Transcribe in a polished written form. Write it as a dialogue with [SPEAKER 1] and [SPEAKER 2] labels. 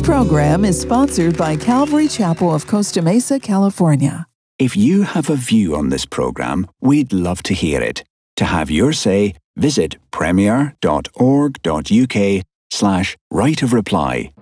[SPEAKER 1] program is sponsored by Calvary Chapel of Costa Mesa, California.
[SPEAKER 2] If you have a view on this program, we'd love to hear it. To have your say, visit premier.org.uk/right of reply.